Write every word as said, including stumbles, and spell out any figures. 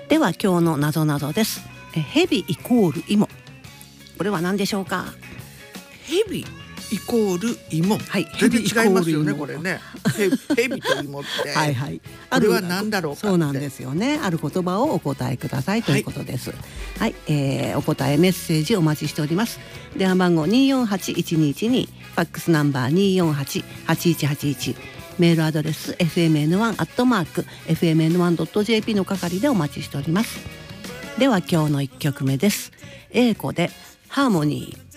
では今日のなぞなぞです。えヘビイコール芋、これは何でしょうか？ ヘビイコール芋、 はい、 全然違いますよねヘビイコール芋これね。ヘビと芋ってはいはい、 これは何だろうかって。 そうなんですよね。ある言葉をお答えくださいということです。はい、はい、えー、お答えメッセージお待ちしております。電話番号にーよんはちいちにいちに、ファックスナンバーにーよんはちはちいちはちいち、メールアドレス エフエムエヌワン アットマーク エフエムエヌワン ドット ジェーピー の係でお待ちしております。では今日のいっきょくめです。英子でハーモニー。